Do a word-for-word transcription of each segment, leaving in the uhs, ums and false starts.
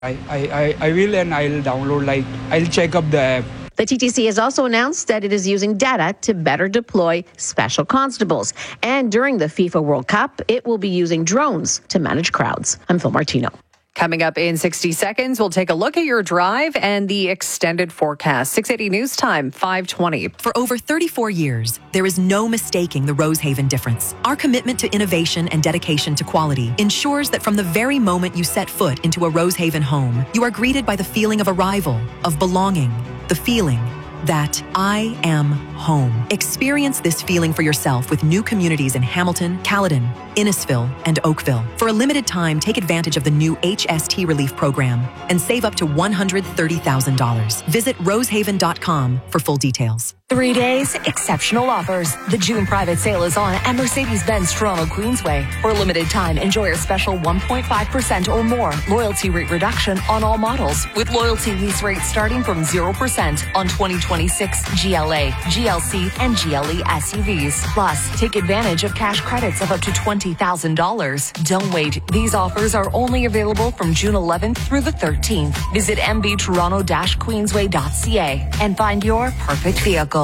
I, I, I will and I'll download, like, I'll check up the app. The T T C has also announced that it is using data to better deploy special constables. And during the FIFA World Cup, it will be using drones to manage crowds. I'm Phil Martino. Coming up in sixty seconds, we'll take a look at your drive and the extended forecast. six eighty News Time, five twenty. For over thirty-four years, there is no mistaking the Rosehaven difference. Our commitment to innovation and dedication to quality ensures that from the very moment you set foot into a Rosehaven home, you are greeted by the feeling of arrival, of belonging, the feeling that I am home. Experience this feeling for yourself with new communities in Hamilton, Caledon, Innisfil, and Oakville. For a limited time, take advantage of the new H S T Relief Program and save up to one hundred thirty thousand dollars. Visit rosehaven dot com for full details. Three days, exceptional offers. The June private sale is on at Mercedes-Benz Toronto Queensway. For a limited time, enjoy a special one point five percent or more loyalty rate reduction on all models, with loyalty lease rates starting from zero percent on twenty twenty-six G L A, G L C, and G L E S U Vs. Plus, take advantage of cash credits of up to twenty thousand dollars. Don't wait. These offers are only available from June eleventh through the thirteenth. Visit m b toronto dash queensway dot c a and find your perfect vehicle.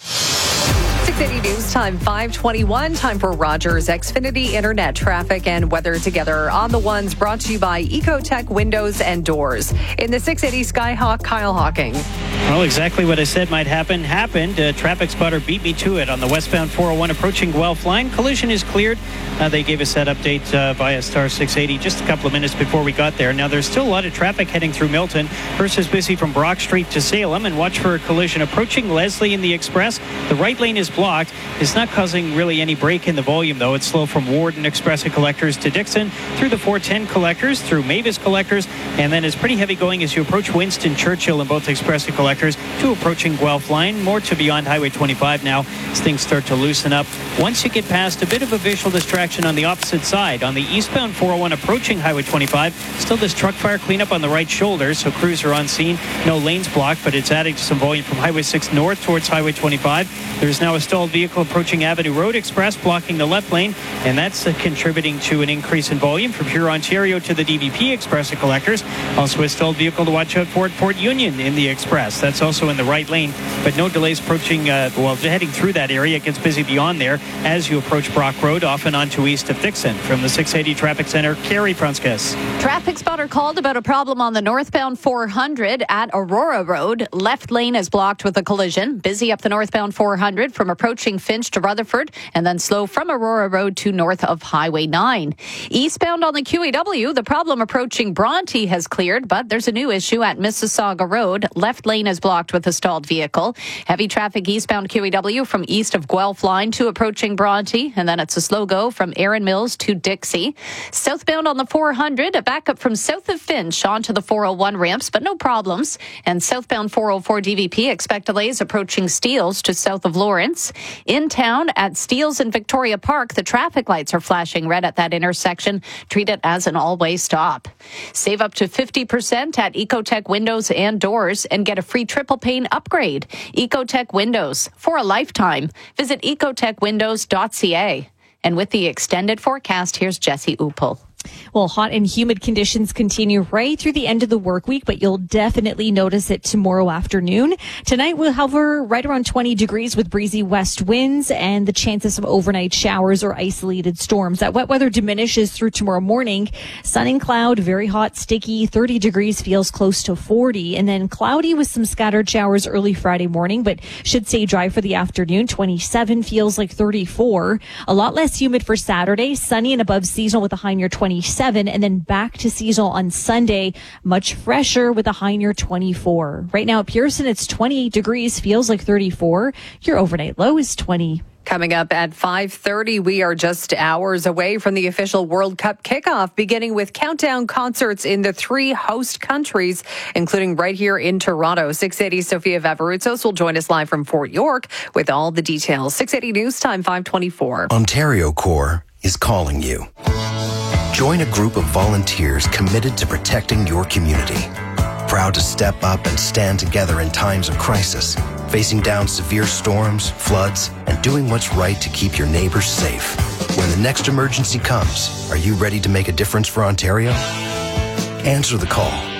six eighty News Time, five twenty-one. Time for Rogers Xfinity Internet traffic and weather together on the ones brought to you by Ecotech Windows and Doors. In the six eighty Skyhawk, Kyle Hawking. Well, exactly what I said might happen happened. A traffic spotter beat me to it on the westbound four oh one approaching Guelph line. Collision is cleared. Uh, they gave us that update uh, via Star six eighty just a couple of minutes before we got there. Now, there's still a lot of traffic heading through Milton. First is busy from Brock Street to Salem, and watch for a collision approaching Leslie in the Express. The right lane is blocked. It's not causing really any break in the volume, though. It's slow from Warden Express and Collectors to Dixon, through the four ten Collectors, through Mavis Collectors, and then it's pretty heavy going as you approach Winston Churchill in both Express and Collectors to approaching Guelph line. More to beyond Highway twenty-five now as things start to loosen up. Once you get past a bit of a visual distraction on the opposite side, on the eastbound four oh one approaching Highway twenty-five, still this truck fire cleanup on the right shoulder, so crews are on scene. No lanes blocked, but it's adding to some volume from Highway six north towards Highway twenty-five. There's now a stalled vehicle approaching Avenue Road Express, blocking the left lane, and that's uh, contributing to an increase in volume from Pure Ontario to the D V P Express and Collectors. Also a stalled vehicle to watch out for at Port Union in the Express. That's also in the right lane, but no delays approaching, uh, well, heading through that area. It gets busy beyond there as you approach Brock Road, off and onto east of Dixon. From the six eighty Traffic Center, Carrie Prunskis. Traffic spotter called about a problem on the northbound four hundred at Aurora Road. Left lane is blocked with a collision. Busy up the northbound four hundred from approaching Finch to Rutherford, and then slow from Aurora Road to north of Highway nine. Eastbound on the Q E W, the problem approaching Bronte has cleared, but there's a new issue at Mississauga Road. Left lane is blocked with a stalled vehicle. Heavy traffic eastbound Q E W from east of Guelph line to approaching Bronte, and then it's a slow go from Erin Mills to Dixie. Southbound on the four hundred, a backup from south of Finch onto the four oh one ramps, but no problems. And southbound four oh four D V P, expect delays approaching Steeles to south of Lawrence. In town at Steeles and Victoria Park, the traffic lights are flashing red at that intersection. Treat it as an all-way stop. Save up to fifty percent at Ecotech Windows and Doors and get a free triple pane upgrade. Ecotech Windows for a lifetime. Visit ecotech windows dot c a. And with the extended forecast, here's Jesse Upel. Well, hot and humid conditions continue right through the end of the work week, but you'll definitely notice it tomorrow afternoon. Tonight we'll hover right around twenty degrees with breezy west winds and the chance of some overnight showers or isolated storms. That wet weather diminishes through tomorrow morning. Sun and cloud, very hot, sticky, thirty degrees, feels close to forty, and then cloudy with some scattered showers early Friday morning, but should stay dry for the afternoon. twenty-seven feels like thirty-four. A lot less humid for Saturday, sunny and above seasonal with a high near twenty-seven, and then back to seasonal on Sunday, much fresher with a high near twenty-four. Right now at Pearson, it's twenty-eight degrees, feels like thirty-four. Your overnight low is twenty. Coming up at five thirty, we are just hours away from the official World Cup kickoff, beginning with countdown concerts in the three host countries, including right here in Toronto. six eighty Sophia Vavarutsos will join us live from Fort York with all the details. six eighty News Time, five twenty-four. Ontario Corps is calling you. Join a group of volunteers committed to protecting your community. Proud to step up and stand together in times of crisis, facing down severe storms, floods, and doing what's right to keep your neighbors safe. When the next emergency comes, are you ready to make a difference for Ontario? Answer the call.